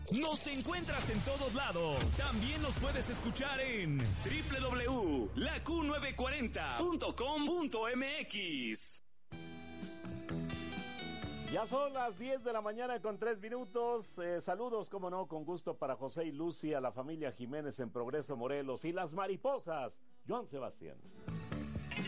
Nos encuentras en todos lados. También nos puedes escuchar en www.laQ940.com.mx. Ya son las 10 de la mañana con 3 minutos. Saludos, como no, con gusto para José y Lucy, a la familia Jiménez en Progreso, Morelos, y las mariposas, Joan Sebastián.